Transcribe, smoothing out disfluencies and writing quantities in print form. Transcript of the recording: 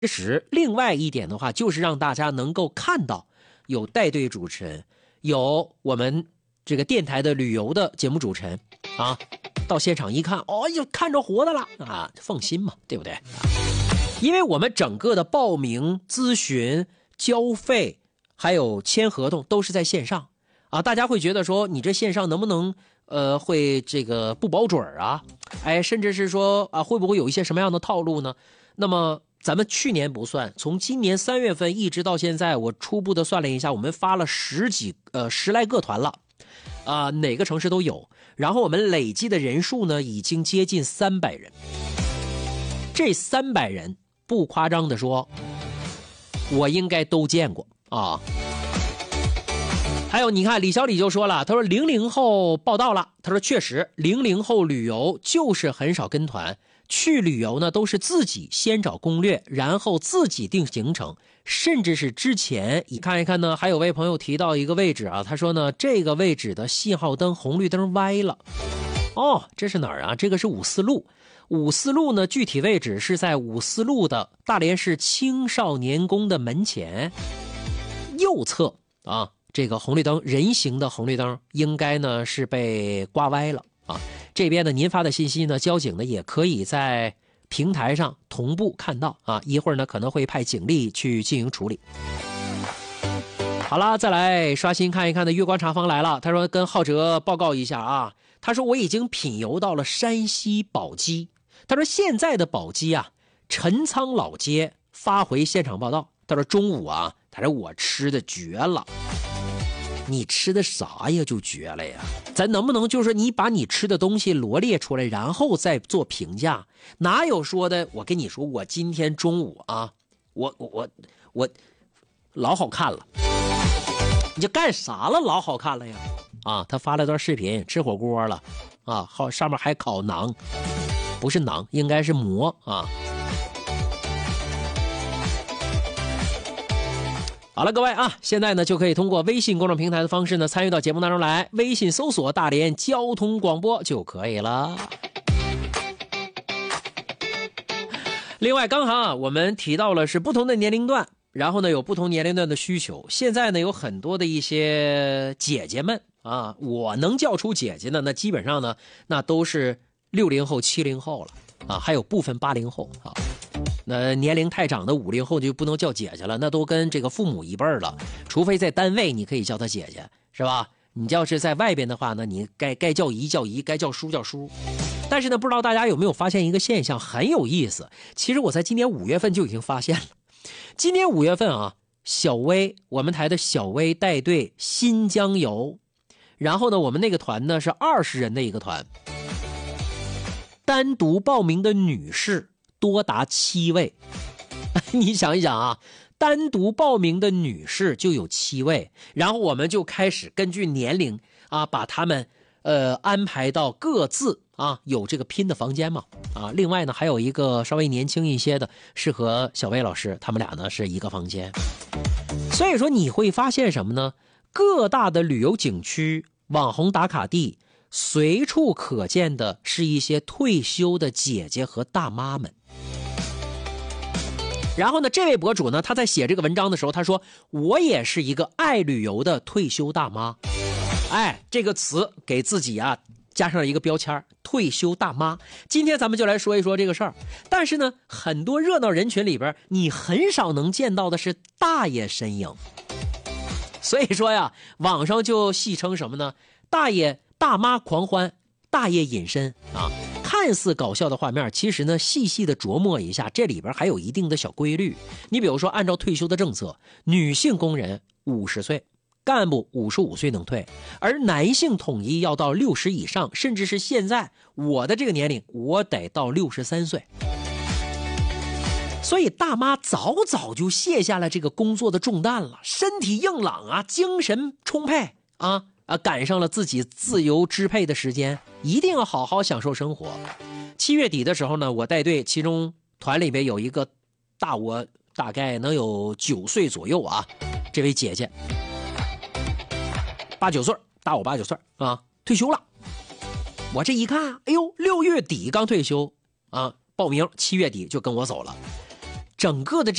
其实另外一点的话，就是让大家能够看到有带队主持人，有我们这个电台的旅游的节目主持人啊，到现场一看，哦哟，看着活的了啊，放心嘛，对不对？因为我们整个的报名、咨询、交费，还有签合同都是在线上啊，大家会觉得说你这线上能不能会这个不保准啊？哎，甚至是说啊，会不会有一些什么样的套路呢？那么咱们去年不算，从今年3月份一直到现在，我初步的算了一下，我们发了10来个团了，哪个城市都有。然后我们累计的人数呢，已经接近300人。这300人，不夸张的说，我应该都见过啊。还有你看，李小李就说了，他说00后报道了，他说确实00后旅游就是很少跟团。去旅游呢，都是自己先找攻略，然后自己定行程，甚至是之前你看一看呢。还有位朋友提到一个位置啊，他说呢，这个位置的信号灯红绿灯歪了。哦，这是哪儿啊？这个是五四路。五四路呢，具体位置是在五四路的大连市青少年宫的门前右侧啊。这个红绿灯，人行的红绿灯应该呢是被刮歪了啊。这边呢，您发的信息呢，交警呢也可以在平台上同步看到啊。一会儿呢可能会派警力去进行处理。好了，再来刷新看一看的月光茶坊来了，他说跟浩哲报告一下啊，他说我已经品游到了山西宝鸡，他说现在的宝鸡啊，陈仓老街发回现场报道，他说中午啊，他说我吃的绝了。你吃的啥呀就绝了呀？咱能不能就是你把你吃的东西罗列出来，然后再做评价？哪有说的我跟你说我今天中午啊，我老好看了。你这干啥了？老好看了呀？啊，他发了段视频，吃火锅了啊，上面还烤馕，不是馕，应该是馍啊。好了，各位啊，现在呢就可以通过微信公众平台的方式呢参与到节目当中来，微信搜索大连交通广播就可以了。另外，刚好我们提到了是不同的年龄段，然后呢有不同年龄段的需求。现在呢有很多的一些姐姐们啊，我能叫出姐姐呢，那基本上呢那都是60后、70后了啊，还有部分80后啊。那年龄太长的50后就不能叫姐姐了，那都跟这个父母一辈了。除非在单位你可以叫她姐姐，是吧？你要是在外边的话呢，你该叫姨叫姨，该叫叔叫叔。但是呢，不知道大家有没有发现一个现象，很有意思。其实我在今年5月份就已经发现了。今年5月份啊，小薇，我们台的小薇带队新疆游，然后呢，我们那个团呢是20人的一个团，单独报名的女士多达7位。你想一想啊，单独报名的女士就有7位，然后我们就开始根据年龄啊，把他们安排到各自啊有这个拼的房间嘛啊。另外呢，还有一个稍微年轻一些的，是和小薇老师他们俩呢是一个房间。所以说你会发现什么呢？各大的旅游景区、网红打卡地，随处可见的是一些退休的姐姐和大妈们。然后呢，这位博主呢，他在写这个文章的时候，他说我也是一个爱旅游的退休大妈。哎，这个词给自己啊加上了一个标签，退休大妈。今天咱们就来说一说这个事儿。但是呢，很多热闹人群里边，你很少能见到的是大爷身影。所以说呀，网上就戏称什么呢？大爷大妈狂欢，大爷隐身啊。看似搞笑的画面，其实呢细细的琢磨一下，这里边还有一定的小规律。你比如说，按照退休的政策，女性工人50岁，干部55岁能退，而男性统一要到60以上，甚至是现在我的这个年龄，我得到63岁。所以大妈早早就卸下了这个工作的重担了，身体硬朗啊，精神充沛啊，赶上了自己自由支配的时间，一定要好好享受生活。7月底的时候呢，我带队，其中团里边有一个大我大概能有9岁左右啊，这位姐姐8、9岁，大我8、9岁啊，退休了。我这一看，哎呦，6月底刚退休啊，报名7月底就跟我走了。 整个的